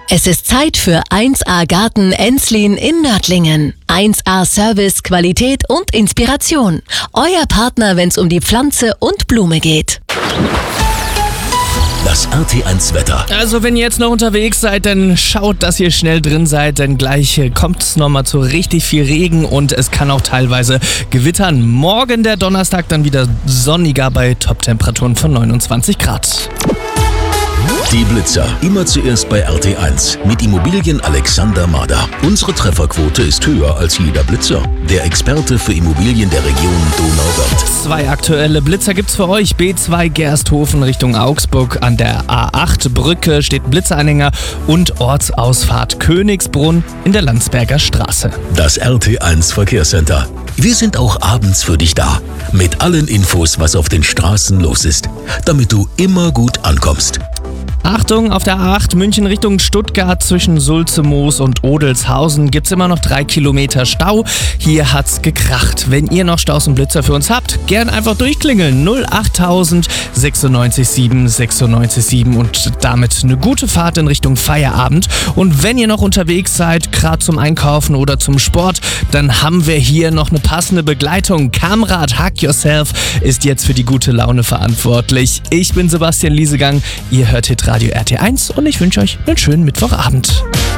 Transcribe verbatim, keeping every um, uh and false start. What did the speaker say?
Es ist Zeit für eins A Garten Enslin in Nördlingen. eins A Service, Qualität und Inspiration. Euer Partner, wenn es um die Pflanze und Blume geht. Das R T eins Wetter. Also wenn ihr jetzt noch unterwegs seid, dann schaut, dass ihr schnell drin seid, denn gleich kommt es nochmal zu richtig viel Regen und es kann auch teilweise gewittern. Morgen der Donnerstag dann wieder sonniger bei Top-Temperaturen von neunundzwanzig Grad. Die Blitzer. Immer zuerst bei R T eins. Mit Immobilien Alexander Mader. Unsere Trefferquote ist höher als jeder Blitzer. Der Experte für Immobilien der Region Donauwörth. Zwei aktuelle Blitzer gibt's für euch. B zwei Gersthofen Richtung Augsburg. An der A acht Brücke steht Blitzeranhänger und Ortsausfahrt Königsbrunn in der Landsberger Straße. Das R T eins Verkehrscenter. Wir sind auch abends für dich da. Mit allen Infos, was auf den Straßen los ist. Damit du immer gut ankommst. Achtung, auf der A acht München Richtung Stuttgart zwischen Sulzemoos und Odelshausen gibt's immer noch drei Kilometer Stau. Hier hat's gekracht. Wenn ihr noch Staus und Blitzer für uns habt, gern einfach durchklingeln. null achttausend sechsundneunzig sieben sechsundneunzig sieben und damit eine gute Fahrt in Richtung Feierabend. Und wenn ihr noch unterwegs seid, gerade zum Einkaufen oder zum Sport, dann haben wir hier noch eine passende Begleitung. Kamrad Hug Yourself ist jetzt für die gute Laune verantwortlich. Ich bin Sebastian Liesegang, ihr hört hier Radio R T eins und ich wünsche euch einen schönen Mittwochabend.